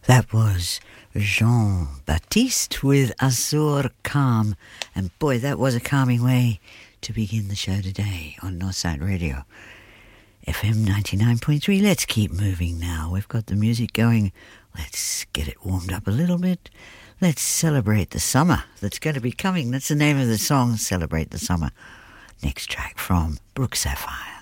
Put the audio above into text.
That was Jean-Baptiste with Azur Calm. And boy, that was a calming way to begin the show today on Northside Radio. FM 99.3. Let's keep moving now. We've got the music going. Let's get it warmed up a little bit. Let's celebrate the summer that's going to be coming. That's the name of the song, Celebrate the Summer. Next track from Brooke Sapphire.